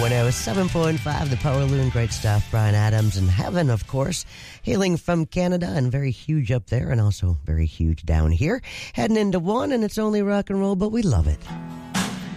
107.5, the Power Loon, great stuff. Bryan Adams and Heaven, of course, hailing from Canada and very huge up there and also very huge down here. Heading into one, and it's only rock and roll, but we love it.